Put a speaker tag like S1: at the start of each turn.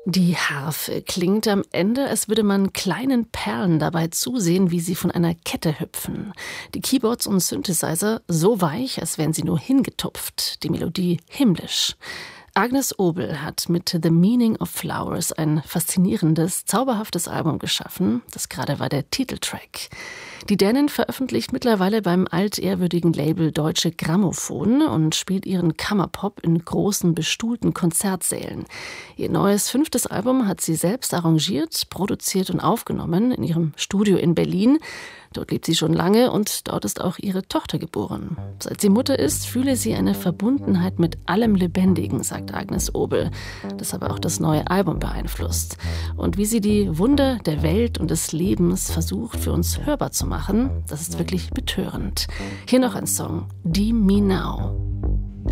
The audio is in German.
S1: Die Harfe klingt am Ende, als würde man kleinen Perlen dabei zusehen, wie sie von einer Kette hüpfen. Die Keyboards und Synthesizer so weich, als wären sie nur hingetupft. Die Melodie himmlisch. Agnes Obel hat mit The Meaning of Flowers ein faszinierendes, zauberhaftes Album geschaffen. Das gerade war der Titeltrack. Die Dänin veröffentlicht mittlerweile beim altehrwürdigen Label Deutsche Grammophon und spielt ihren Kammerpop in großen, bestuhlten Konzertsälen. Ihr neues 5. Album hat sie selbst arrangiert, produziert und aufgenommen in ihrem Studio in Berlin. Dort lebt sie schon lange und dort ist auch ihre Tochter geboren. Seit sie Mutter ist, fühle sie eine Verbundenheit mit allem Lebendigen, sagt Agnes Obel. Das habe auch das neue Album beeinflusst. Und wie sie die Wunder der Welt und des Lebens versucht, für uns hörbar zu machen, das ist wirklich betörend. Hier noch ein Song, Deem Me Now.